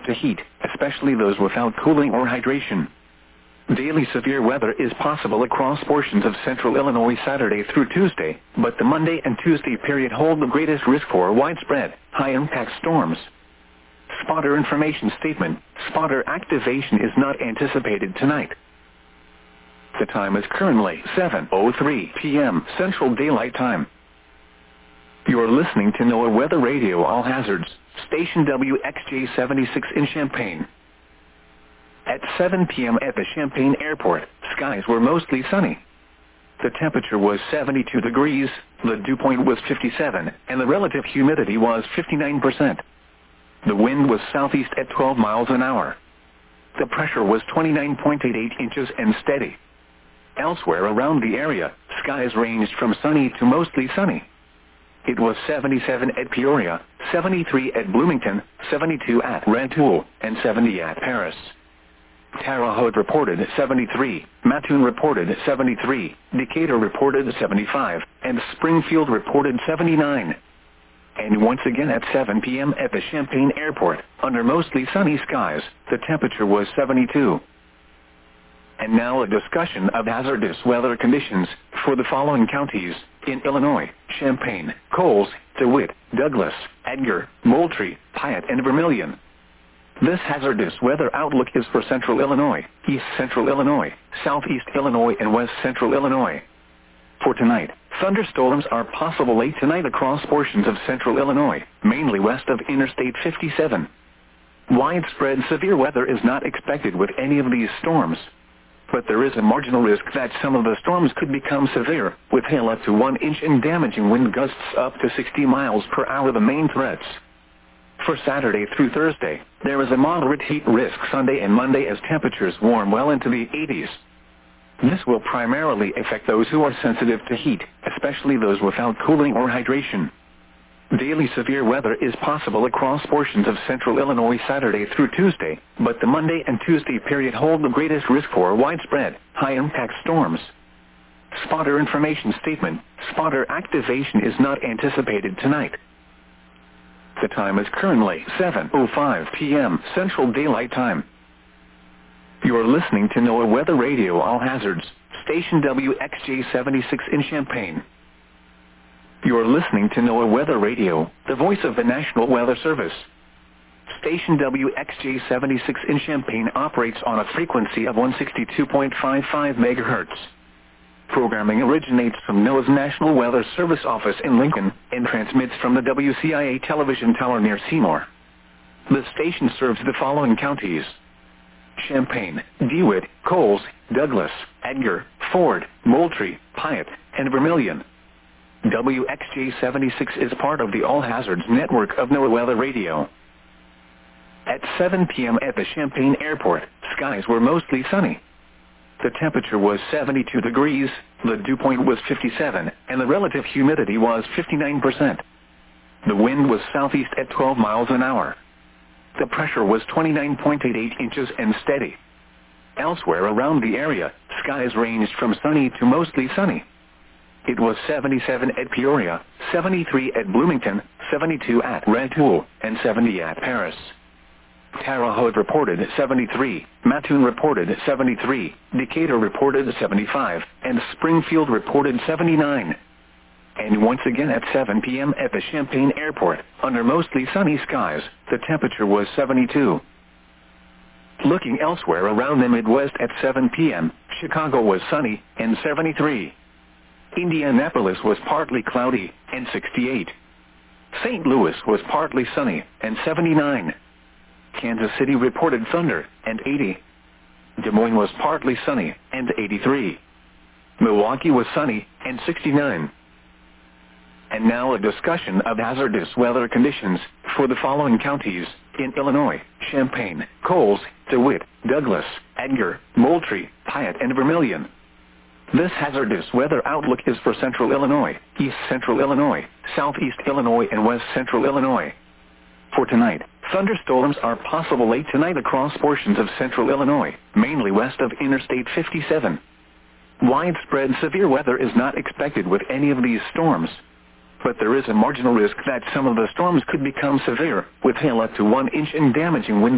to heat, especially those without cooling or hydration. Daily severe weather is possible across portions of central Illinois Saturday through Tuesday, but the Monday and Tuesday period hold the greatest risk for widespread, high-impact storms. Spotter information statement: spotter activation is not anticipated tonight. The time is currently 7:03 p.m. Central Daylight Time. You're listening to NOAA Weather Radio All Hazards, station WXJ 76 in Champaign. At 7 p.m. at the Champaign Airport, skies were mostly sunny. The temperature was 72 degrees, the dew point was 57, and the relative humidity was 59%. The wind was southeast at 12 miles an hour. The pressure was 29.88 inches and steady. Elsewhere around the area, skies ranged from sunny to mostly sunny. It was 77 at Peoria, 73 at Bloomington, 72 at Rantoul, and 70 at Paris. Terre Haute reported 73, Mattoon reported 73, Decatur reported 75, and Springfield reported 79. And once again at 7 p.m. at the Champaign Airport, under mostly sunny skies, the temperature was 72. And now a discussion of hazardous weather conditions for the following counties in Illinois: Champaign, Coles, DeWitt, Douglas, Edgar, Moultrie, Piatt, and Vermilion. This hazardous weather outlook is for central Illinois, east central Illinois, southeast Illinois, and west central Illinois. For tonight, thunderstorms are possible late tonight across portions of central Illinois, mainly west of Interstate 57. Widespread severe weather is not expected with any of these storms, but there is a marginal risk that some of the storms could become severe, with hail up to 1 inch and damaging wind gusts up to 60 miles per hour the main threats. For Saturday through Thursday, there is a moderate heat risk Sunday and Monday as temperatures warm well into the 80s. This will primarily affect those who are sensitive to heat, especially those without cooling or hydration. Daily severe weather is possible across portions of central Illinois Saturday through Tuesday, but the Monday and Tuesday period hold the greatest risk for widespread, high-impact storms. Spotter information statement: spotter activation is not anticipated tonight. The time is currently 7:05 p.m. Central Daylight Time. You are listening to NOAA Weather Radio All Hazards, station WXJ 76 in Champaign. You are listening to NOAA Weather Radio, the voice of the National Weather Service. Station WXJ 76 in Champaign operates on a frequency of 162.55 MHz. Programming originates from NOAA's National Weather Service office in Lincoln and transmits from the WCIA television tower near Seymour. The station serves the following counties: Champaign, DeWitt, Coles, Douglas, Edgar, Ford, Moultrie, Piatt, and Vermilion. WXJ 76 is part of the All Hazards network of NOAA Weather Radio. At 7 p.m. at the Champaign Airport, skies were mostly sunny. The temperature was 72 degrees, the dew point was 57, and the relative humidity was 59%. The wind was southeast at 12 miles an hour. The pressure was 29.88 inches and steady. Elsewhere around the area, skies ranged from sunny to mostly sunny. It was 77 at Peoria, 73 at Bloomington, 72 at Rantoul, and 70 at Paris. Terre Haute reported 73, Mattoon reported 73, Decatur reported 75, and Springfield reported 79. And once again at 7 p.m. at the Champaign Airport, under mostly sunny skies, the temperature was 72. Looking elsewhere around the Midwest at 7 p.m., Chicago was sunny and 73. Indianapolis was partly cloudy and 68. St. Louis was partly sunny and 79. Kansas City reported thunder and 80. Des Moines was partly sunny and 83. Milwaukee was sunny and 69. And now a discussion of hazardous weather conditions for the following counties in Illinois: Champaign, Coles, DeWitt, Douglas, Edgar, Moultrie, Piatt, and Vermilion. This hazardous weather outlook is for central Illinois, east central Illinois, southeast Illinois, and west central Illinois. For tonight, thunderstorms are possible late tonight across portions of central Illinois, mainly west of Interstate 57. Widespread severe weather is not expected with any of these storms, but there is a marginal risk that some of the storms could become severe, with hail up to 1 inch and damaging wind